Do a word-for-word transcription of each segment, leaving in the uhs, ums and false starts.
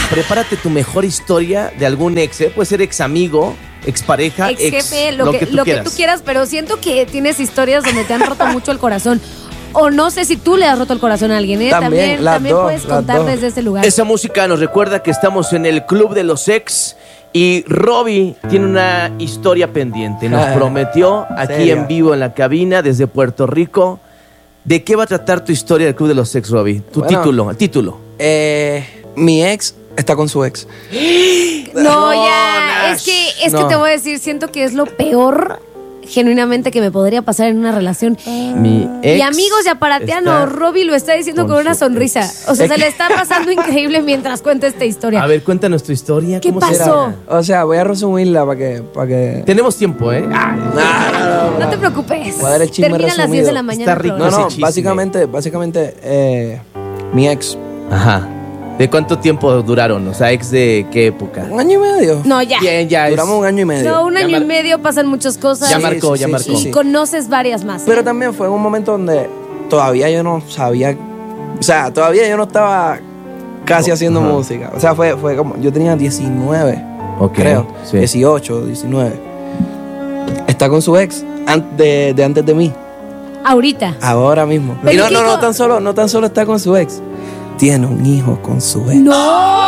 prepárate tu mejor historia de algún ex, ¿eh? Puede ser ex amigo, ex pareja, ex jefe, ex, lo, lo que, que tú lo quieras. que tú quieras, pero siento que tienes historias donde te han roto mucho el corazón. O no sé si tú le has roto el corazón a alguien, ¿eh? También, También, las también dos, puedes las contar dos. desde ese lugar. Esa música nos recuerda que estamos en el Club de los Ex y Robbie tiene una historia pendiente. Nos prometió aquí ¿Serio? en vivo en la cabina desde Puerto Rico. ¿De qué va a tratar tu historia del Club de los Ex, Robbie? Tu Bueno. título, el título. Eh, mi ex está con su ex. No, No, ya, Nash. es que, es No. que te voy a decir, siento que es lo peor genuinamente que me podría pasar en una relación. Mi ex Y amigos de Aparateano, está Robbie lo está diciendo con con una su sonrisa. ex. O sea, se le está pasando increíble mientras cuenta esta historia. A ver, cuéntanos tu historia. ¿Qué ¿Cómo pasó? será? O sea, voy a resumirla para que, para que... Tenemos tiempo, ¿eh? Ah, No te preocupes. Voy a dar el chisme Termina a las resumido. diez de la mañana. Está el rico. No, programa. no, ese chisme. básicamente, básicamente, eh, mi ex, Ajá. ¿De cuánto tiempo duraron? O sea, ¿ex de qué época? un año y medio. No, ya. Bien, ya es. Duramos un año y medio. No, un Ya año mar- y medio pasan muchas cosas. Ya Sí, marcó, sí, ya sí, marcó. sí, Y sí. conoces varias más. Pero también fue en un momento donde todavía yo no sabía, o sea, todavía yo no estaba casi haciendo Ajá. música. O sea, fue, fue como, yo tenía diecinueve, Ok, creo, sí. dieciocho, diecinueve. Está con su ex an- de, de antes de mí, Ahorita. ahora mismo. Pero Y no, ¿qué no, no co- tan solo, no tan solo está con su ex, tiene un hijo con su ex. ¡No!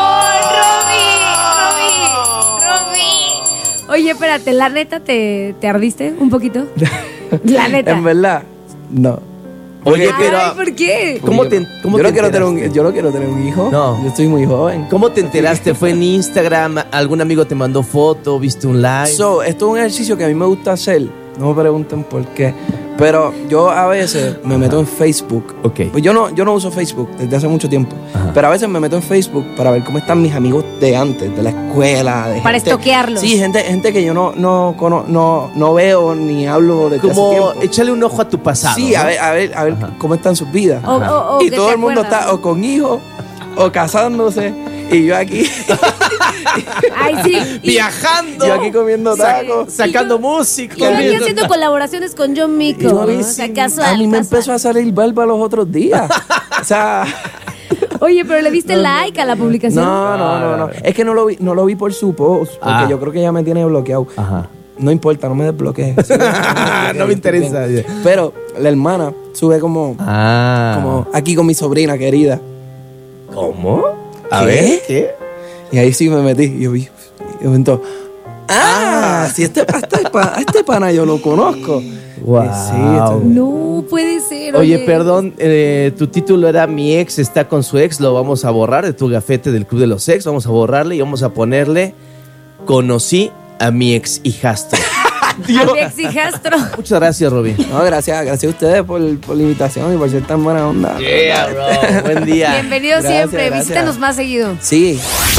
¡Robbie! ¡Robbie! ¡Robbie! Oye, espérate, ¿la neta te, te ardiste un poquito? La neta. En verdad, no. Oye, Ay, pero ¿por qué? ¿cómo te, cómo yo, te no quiero tener un, enteraste? yo no quiero tener un hijo. No. Yo estoy muy joven. ¿Cómo te enteraste? ¿Fue en Instagram? ¿Algún amigo te mandó foto? ¿Viste un live? So, esto es un ejercicio que a mí me gusta hacer. No me pregunten por qué. Pero yo a veces me meto en Facebook. Ok. Pues yo no, yo no uso Facebook desde hace mucho tiempo. Ajá. Pero a veces me meto en Facebook para ver cómo están mis amigos de antes, de la escuela. De Para gente- estoquearlos. Sí, gente, gente que yo no, no, cono- no, no veo ni hablo desde hace Como tiempo. échale un ojo a tu pasado. Sí, ¿no? a ver, a ver, a ver Ajá. cómo están sus vidas. O- o- o y que todo te el mundo acuerdas. está o con hijos o casándose. Y yo aquí, Ay, sí. Y, Viajando. yo aquí comiendo tacos. Sacando Y yo- música. y yo aquí comiendo- haciendo colaboraciones con John Mico. Y yo a mí O sí- sea, casual, a mí me casual. empezó a salir barba los otros días. O sea, Oye, pero le diste like a la publicación. no, no, no, no. Es que no lo vi, no lo vi por su post, porque Ah. yo creo que ella me tiene bloqueado. Ajá. No importa, no me desbloquees. No me interesa. Pero la hermana sube como, Ah. como aquí con mi sobrina querida. ¿Cómo? A ¿Qué? ver, ¿qué? Y ahí sí me metí. Y yo vi. Y de momento, ah, si este, a, este, pa- a este pana yo lo conozco. Wow. Y sí, esto- No puede ser. Oye, perdón, eh, tu título era Mi ex está con su ex, lo vamos a borrar de tu gafete del Club de los Ex, vamos a borrarle y vamos a ponerle Conocí a mi ex hijastro. A mi ex hijastro. Muchas gracias, Robin. No, gracias, gracias a ustedes por, por la invitación y por ser tan buena onda. Yeah, bro. Buen día. Bienvenido Gracias, siempre. gracias. Visítanos más seguido. Sí.